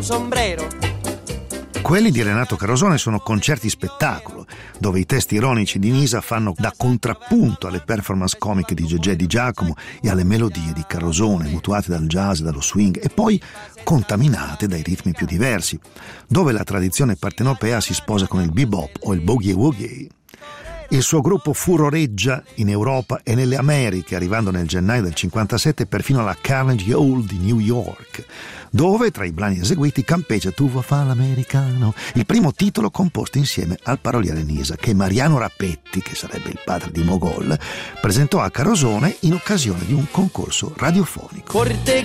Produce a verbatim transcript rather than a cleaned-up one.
sombrero. Quelli di Renato Carosone sono concerti spettacolo, dove i testi ironici di Nisa fanno da contrappunto alle performance comiche di Gegè Di Giacomo e alle melodie di Carosone, mutuate dal jazz e dallo swing, e poi contaminate dai ritmi più diversi, dove la tradizione partenopea si sposa con il bebop o il boogie woogie. Il suo gruppo furoreggia in Europa e nelle Americhe, arrivando nel gennaio del cinquantasette perfino alla Carnegie Hall di New York, dove tra i brani eseguiti campeggia Tu va fa l'americano, il primo titolo composto insieme al paroliere Nisa, che Mariano Rapetti, che sarebbe il padre di Mogol, presentò a Carosone in occasione di un concorso radiofonico.